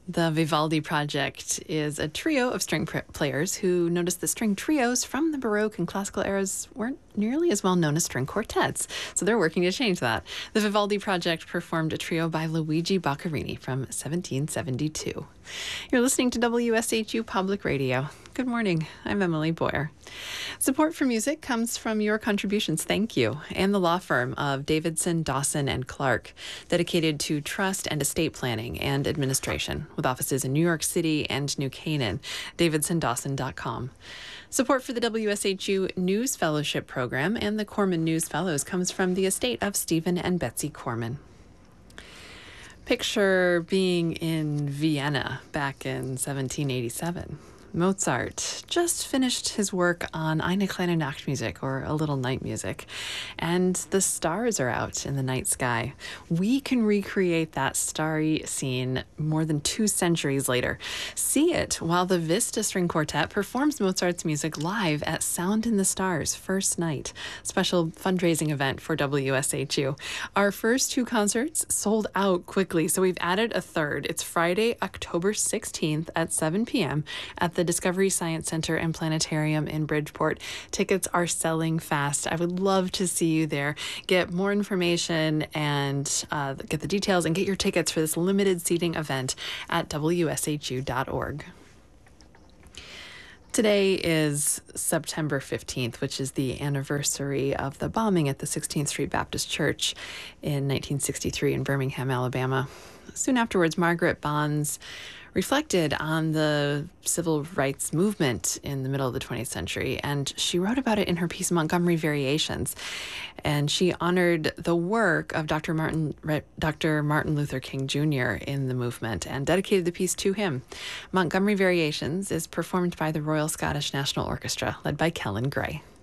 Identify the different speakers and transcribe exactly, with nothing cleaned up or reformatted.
Speaker 1: The Vivaldi Project is a trio of string pr- players who noticed that string trios from the Baroque and classical eras weren't nearly as well known as string quartets, so they're working to change that. The Vivaldi Project performed a trio by Luigi Boccherini from seventeen seventy-two. You're listening to W S H U Public Radio. Good morning. I'm Emily Boyer. Support for music comes from your contributions, thank you, and the law firm of Davidson, Dawson, and Clark, dedicated to trust and estate planning and administration, with offices in New York City and New Canaan, davidson dawson dot com. Support for the W S H U News Fellowship Program and the Corman News Fellows comes from the estate of Stephen and Betsy Corman. Picture being in Vienna back in seventeen eighty-seven. Mozart just finished his work on Eine kleine Nachtmusik, or A Little Night Music, and the stars are out in the night sky. We can recreate that starry scene more than two centuries later. See it while the Vista String Quartet performs Mozart's music live at Sound in the Stars First Night, special fundraising event for W S H U. Our first two concerts sold out quickly, so we've added a third. It's Friday, October sixteenth at seven p.m. at the Discovery Science Center and Planetarium in Bridgeport. Tickets are selling fast. I would love to see you there. Get more information and uh, get the details and get your tickets for this limited seating event at w s h u dot org. Today is September fifteenth, which is the anniversary of the bombing at the sixteenth Street Baptist Church in nineteen sixty-three in Birmingham, Alabama. Soon afterwards, Margaret Bonds reflected on the civil rights movement in the middle of the twentieth century, and she wrote about it in her piece Montgomery Variations. And she honored the work of Doctor Martin Doctor Martin Luther King Junior in the movement and dedicated the piece to him. Montgomery Variations is performed by the Royal Scottish National Orchestra, led by Kellen Gray.